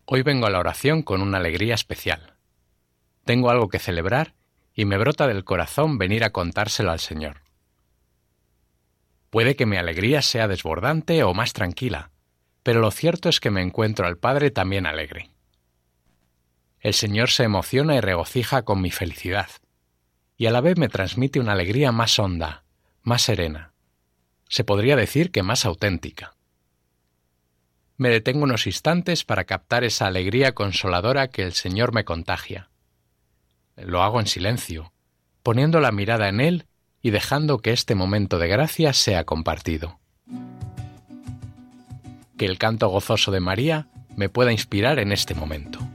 Hoy vengo a la oración con una alegría especial. Tengo algo que celebrar y me brota del corazón venir a contárselo al Señor. Puede que mi alegría sea desbordante o más tranquila, pero lo cierto es que me encuentro al Padre también alegre. El Señor se emociona y regocija con mi felicidad, y a la vez me transmite una alegría más honda, más serena. Se podría decir que más auténtica. Me detengo unos instantes para captar esa alegría consoladora que el Señor me contagia. Lo hago en silencio, poniendo la mirada en Él y dejando que este momento de gracia sea compartido. Que el canto gozoso de María me pueda inspirar en este momento.